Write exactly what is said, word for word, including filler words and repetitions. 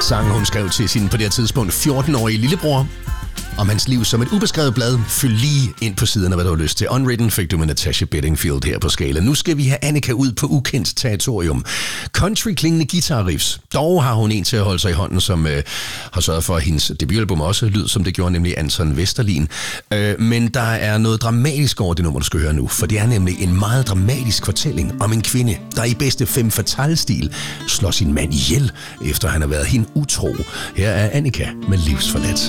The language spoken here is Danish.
sang, hun skrev til sin på det her tidspunkt fjorten-årige lillebror. Om hans liv som et ubeskrevet blad. Følg lige ind på siden af, hvad du har lyst til. Unwritten fik du med Natasha Bedingfield her på Skala. Nu skal vi have Annika ud på ukendt territorium. Country-klingende guitar-riffs. Dog har hun en til at holde sig i hånden, som øh, har sørget for, at hendes debutalbum også lyd, som det gjorde, nemlig Anton Vesterlin. Øh, men der er noget dramatisk over det nummer, du skal høre nu. For det er nemlig en meget dramatisk fortælling om en kvinde, der i bedste femme fatale-stil slår sin mand ihjel, efter han har været hende utro. Her er Annika med Livsforladt.